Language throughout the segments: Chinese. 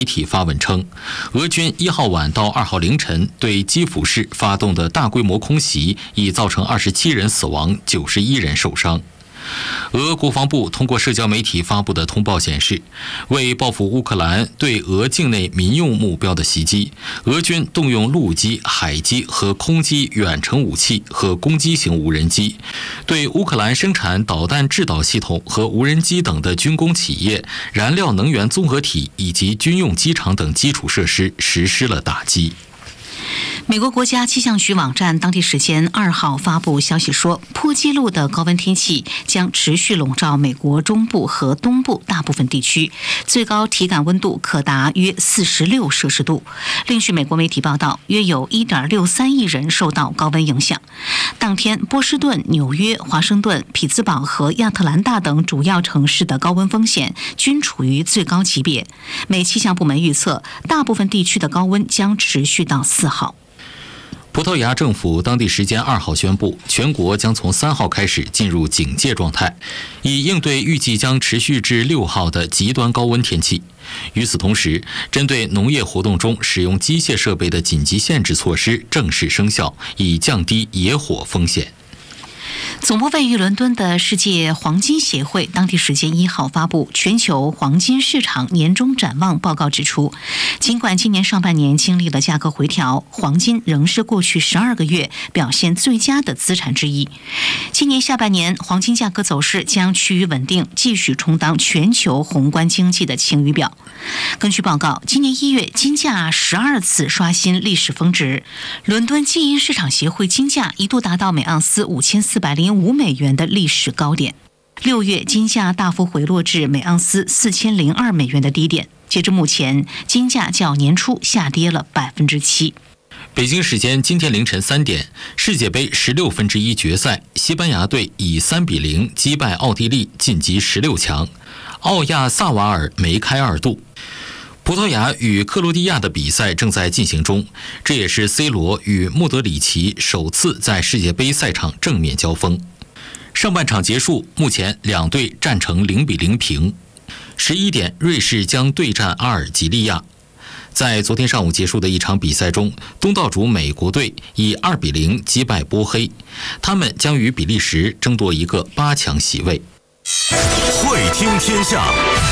媒体发文称，俄军1号晚到2号凌晨对基辅市发动的大规模空袭已造成27人死亡，91人受伤。俄国防部通过社交媒体发布的通报显示，为报复乌克兰对俄境内民用目标的袭击，俄军动用陆基、海基和空基远程武器和攻击型无人机，对乌克兰生产导弹制导系统和无人机等的军工企业、燃料能源综合体以及军用机场等基础设施实施了打击。 美国国家气象局网站当地时间2号发布消息说，破纪录的高温天气将持续笼罩美国中部和东部大部分地区，最高体感温度可达约46摄氏度。另据美国媒体报道，约有 1.63 亿人受到高温影响。当天，波士顿、纽约、华盛顿、匹兹堡和亚特兰大等主要城市的高温风险均处于最高级别。美气象部门预测，大部分地区的高温将持续到4号。 葡萄牙政府当地时间2号宣布，全国将从3号开始进入警戒状态，以应对预计将持续至6号的极端高温天气。与此同时，针对农业活动中使用机械设备的紧急限制措施正式生效，以降低野火风险。 总部位于伦敦的世界黄金协会当地时间1号发布全球黄金市场年终展望报告，指出，尽管今年上半年经历了价格回调，黄金仍是过去12个月表现最佳的资产之一。今年下半年黄金价格走势将趋于稳定，继续充当全球宏观经济的晴雨表。根据报告，今年1月金价12次刷新历史峰值，伦敦金银市场协会金价一度达到每盎司5405美元的历史高点。6月金价大幅回落至每盎司4002美元的低点。截至目前，金价较年初下跌了7%。 北京时间今天凌晨3点，世界杯16分之一决赛，西班牙队以3-0击败奥地利晋级16强，奥亚萨瓦尔梅开2度。葡萄牙与克罗地亚的比赛正在进行中，这也是 C 罗与莫德里奇首次在世界杯赛场正面交锋。上半场结束，目前两队战成0-0平。11点，瑞士将对战阿尔及利亚。在昨天上午结束的一场比赛中，东道主美国队以2-0击败波黑，他们将与比利时争夺一个8强席位。 会听天下。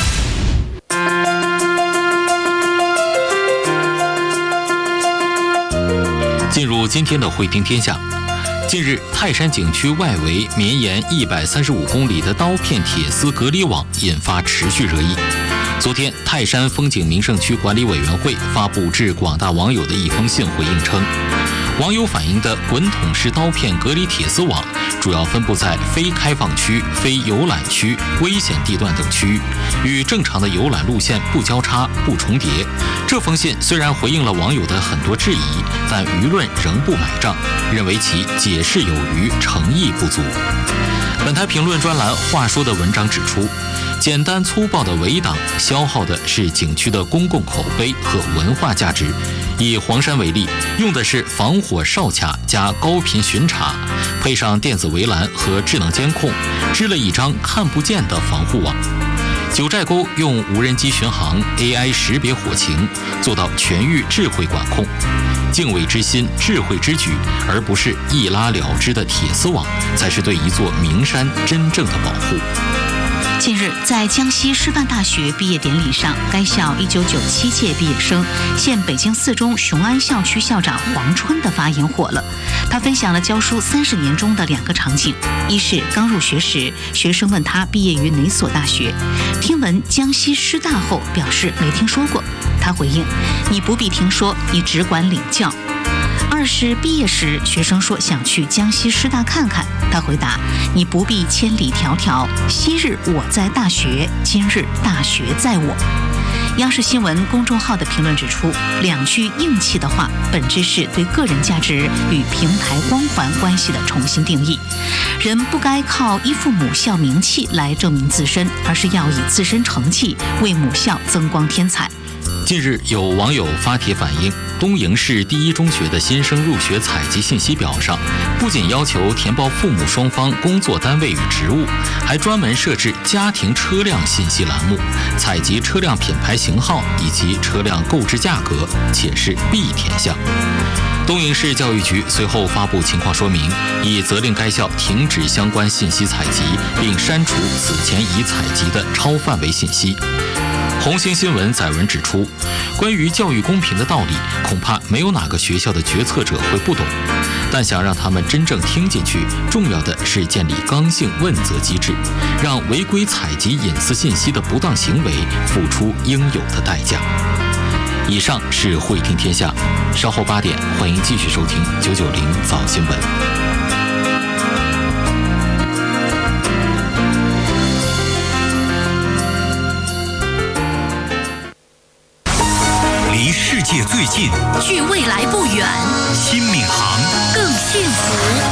进入今天的会听天下。近日，泰山景区外围绵延135公里的刀片铁丝隔离网引发持续热议。昨天，泰山风景名胜区管理委员会发布致广大网友的一封信回应称，网友反映的滚筒式刀片隔离铁丝网主要分布在非开放区、非游览区、危险地段等区域，与正常的游览路线不交叉、不重叠。这封信虽然回应了网友的很多质疑，但舆论仍不买账，认为其解释有余，诚意不足。本台评论专栏话说的文章指出，简单粗暴的围挡消耗的是景区的公共口碑和文化价值。以黄山为例，用的是防火哨卡加高频巡查，配上电子围栏和智能监控，织了一张看不见的防护网。九寨沟用无人机巡航 AI 识别火情，做到全域智慧管控。敬畏之心、智慧之举，而不是一拉了之的铁丝网，才是对一座名山真正的保护。 近日，在江西师范大学毕业典礼上，该校1997届毕业生、现北京四中雄安校区校长黄春的发言火了。他分享了教书30年中的2个场景：一是刚入学时，学生问他毕业于哪所大学，听闻江西师大后表示没听说过，他回应：你不必听说，你只管领教。二是毕业时，学生说想去江西师大看看，他回答：你不必千里迢迢，昔日我在大学，今日大学在我。央视新闻公众号的评论指出，2句硬气的话，本质是对个人价值与平台光环关系的重新定义。人不该靠依附母校名气来证明自身，而是要以自身成绩为母校增光添彩。 近日，有网友发帖反映，东营市第一中学的新生入学采集信息表上，不仅要求填报父母双方工作单位与职务，还专门设置家庭车辆信息栏目，采集车辆品牌型号以及车辆购置价格，且是必填项。东营市教育局随后发布情况说明，已责令该校停止相关信息采集，并删除此前已采集的超范围信息。红星新闻载文指出，关于教育公平的道理，恐怕没有哪个学校的决策者会不懂，但想让他们真正听进去，重要的是建立刚性问责机制，让违规采集隐私信息的不当行为付出应有的代价。以上是慧听天下，稍后8点，欢迎继续收听990早新闻。 离世界最近， 距未来不远， 新闵行更幸福。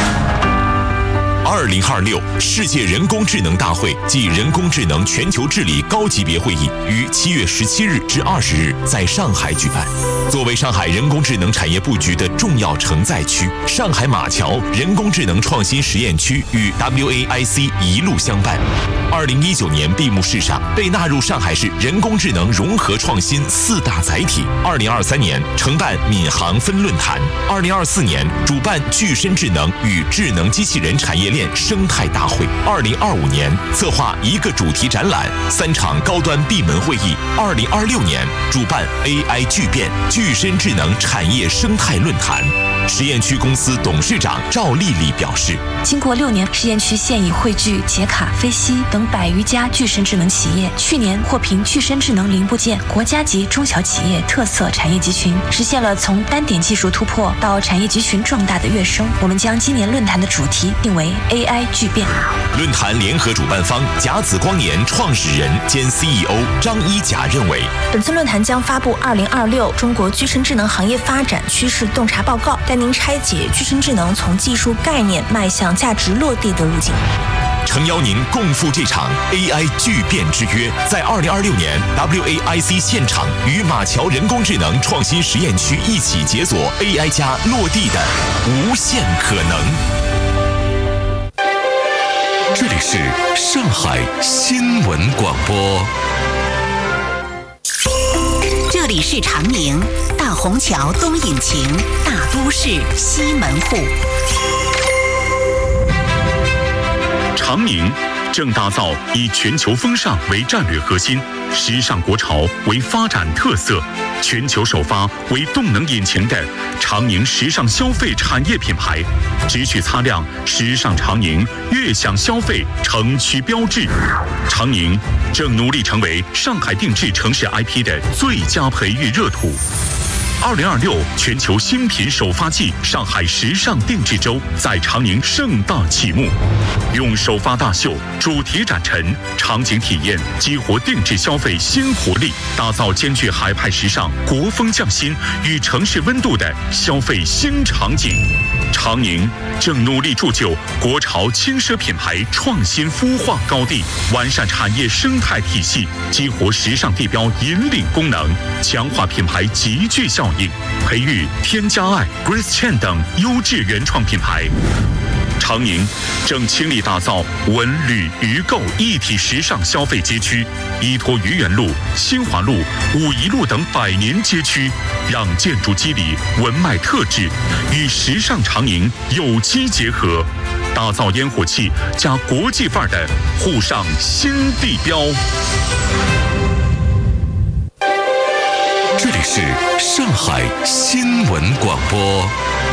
2026世界人工智能大会暨人工智能全球治理高级别会议于7月17日至20日在上海举办。作为上海人工智能产业布局的重要承载区，上海马桥人工智能创新实验区与 WAIC 一路相伴。2019年闭幕式上被纳入上海市人工智能融合创新4大载体。2023年承办闵行分论坛，2024年主办具身智能与智能机器人产业链生态大会，2025年策划1个主题展览，3场高端闭门会议，2026年主办 AI 巨变具身智能产业生态论坛。实验区公司董事长赵丽丽表示， 经过6年，实验区现已汇聚捷卡、飞犀等100余家具身智能企业，去年获评具身智能零部件国家级中小企业特色产业集群，实现了从单点技术突破到产业集群壮大的跃升。我们将今年论坛的主题定为 AI 巨变。 论坛联合主办方甲子光研创始人兼 CEO 张一甲认为， 本次论坛将发布2026中国具身智能行业发展趋势洞察报告，带您拆解具身智能从技术概念迈向价值落地的路径。 诚邀您共赴这场 AI 巨变之约，在2026年 WAIC 现场与马桥人工智能创新实验区一起解锁 AI 加落地的无限可能。这里是上海新闻广播。 这里是长宁，大虹桥东引擎，大都市西门户。 长宁正打造以全球风尚为战略核心，时尚国潮为发展特色，全球首发为动能引擎的长宁时尚消费产业品牌，只需擦亮时尚长宁悦享消费城区标志。长宁正努力成为上海定制城市 IP 的最佳培育热土。2026全球新品首发季上海时尚定制周在长宁盛大启幕，用首发大秀、主题展陈、场景体验激活定制消费新活力，打造兼具海派时尚、国风匠心与城市温度的消费新场景。长宁正努力铸就国潮轻奢品牌创新孵化高地，完善产业生态体系，激活时尚地标引领功能，强化品牌集聚效应，培育添加爱、Grace Chen 等优质原创品牌。长宁正倾力打造文旅娱购一体时尚消费街区，依托愚园路、新华路、武夷路等100年街区，让建筑肌理文脉特质与时尚长宁有机结合，打造烟火气加国际范儿的沪上新地标。 这里是上海新闻广播。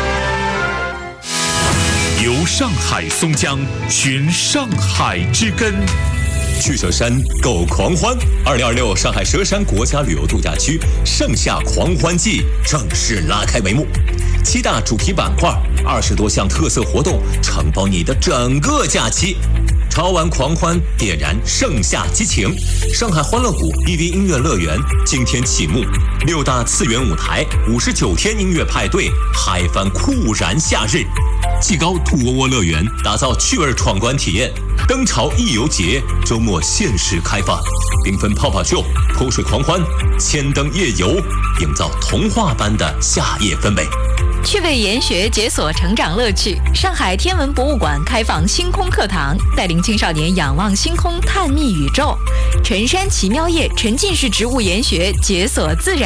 游上海松江，寻上海之根。 去佘山购狂欢，2026上海佘山国家旅游度假区盛夏狂欢季正式拉开帷幕。7大主题板块，20多项特色活动，承包你的整个假期。潮玩狂欢，点燃盛夏激情。上海欢乐谷 EV 音乐乐园今天启幕，6大次元舞台，59天音乐派对，嗨翻酷燃夏日。 技高土窝窝乐园打造趣味闯关体验，灯潮艺游节周末限时开放，缤纷泡泡秀、泼水狂欢、千灯夜游，营造童话般的夏夜氛围。 趣味研学解锁成长乐趣。上海天文博物馆开放星空课堂，带领青少年仰望星空，探秘宇宙。辰山奇妙夜沉浸式植物研学，解锁自然